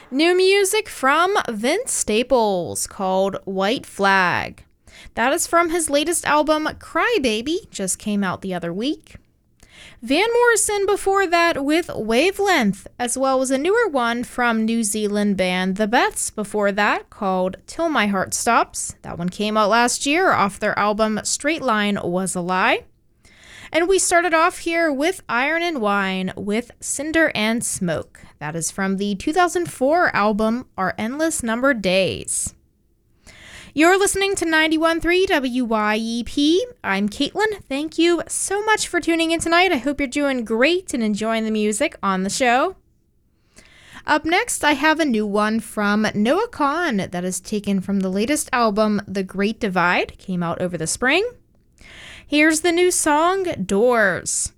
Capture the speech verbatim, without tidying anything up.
New music from Vince Staples called White Flag. That is from his latest album, Cry Baby, just came out the other week. Van Morrison before that with Wavelength, as well as a newer one from New Zealand band The Beths before that called Till My Heart Stops. That one came out last year off their album Straight Line Was a Lie. And we started off here with Iron and Wine with Cinder and Smoke. That is from the two thousand four album Our Endless Numbered Days. You're listening to ninety-one point three W Y E P. I'm Caitlin. Thank you so much for tuning in tonight. I hope you're doing great and enjoying the music on the show. Up next, I have a new one from Noah Kahan that is taken from the latest album, The Great Divide, came out over the spring. Here's the new song, Doors.